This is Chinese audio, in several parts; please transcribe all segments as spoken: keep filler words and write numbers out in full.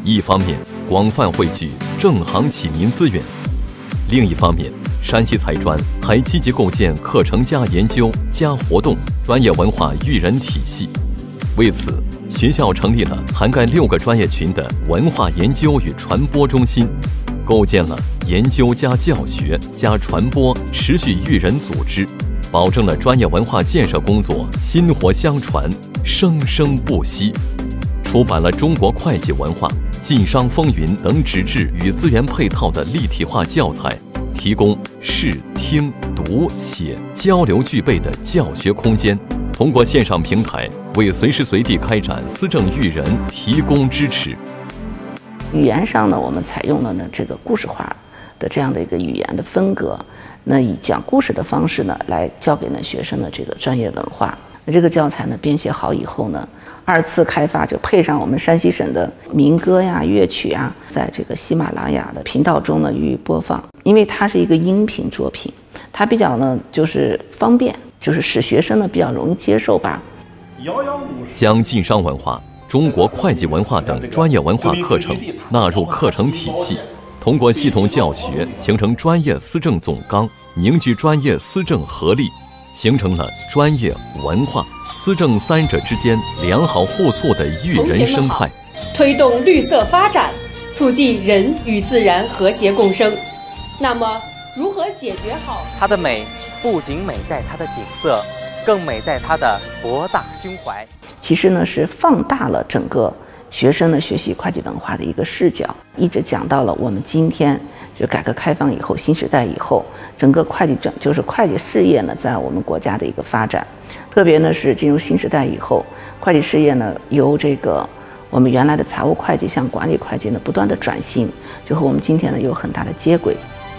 一方面广泛汇聚正行启民资源，另一方面，山西财专还积极构建课程加研究加活动专业文化育人体系。为此，学校成立了涵盖六个专业群的文化研究与传播中心，构建了研究加教学加传播持续育人组织，保证了专业文化建设工作薪火相传、生生不息。出版了中国会计文化、晋商风云等纸质与资源配套的立体化教材，提供视听读写交流具备的教学空间，通过线上平台为随时随地开展思政育人提供支持。 语言上呢，我们采用了呢这个故事化的这样的一个语言的风格，那以讲故事的方式呢来教给呢学生的这个专业文化。那这个教材呢编写好以后呢，二次开发就配上我们山西省的民歌呀、乐曲啊，在这个喜马拉雅的频道中呢予以播放。因为它是一个音频作品，它比较呢就是方便，就是使学生呢比较容易接受吧。 将晋商文化、中国会计文化等专业文化课程纳入课程体系，通过系统教学形成专业思政总纲，凝聚专业思政合力，形成了专业、文化、思政三者之间良好互促的育人生态， 推动绿色发展，促进人与自然和谐共生。那么，如何解决好它的美？不仅美在它的景色，更美在它的博大胸怀。 其实呢，是放大了整个学生的学习会计文化的一个视角，一直讲到了我们今天就改革开放以后、新时代以后，整个会计政就是会计事业呢，在我们国家的一个发展。特别呢是进入新时代以后，会计事业呢由这个我们原来的财务会计向管理会计呢不断的转型，就和我们今天呢有很大的接轨。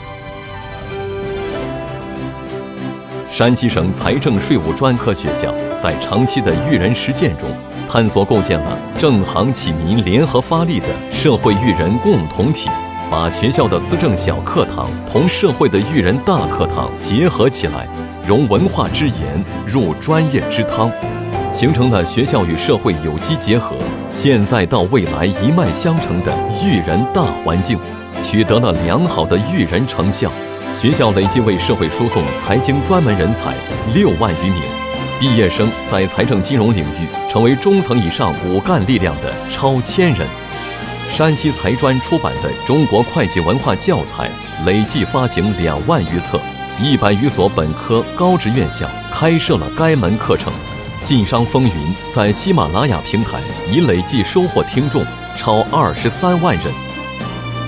山西省财政税务专科学校在长期的育人实践中，探索构建了正行启民联合发力的社会育人共同体，把学校的思政小课堂同社会的育人大课堂结合起来，融文化之言入专业之汤，形成了学校与社会有机结合、现在到未来一脉相承的育人大环境，取得了良好的育人成效。学校累计为社会输送财经专门人才六万余名，毕业生在财政金融领域成为中层以上骨干力量的超千人。山西财专出版的中国会计文化教材累计发行两万余册，一百余所本科高职院校开设了该门课程。晋商风云在喜马拉雅平台已累计收获听众超二十三万人。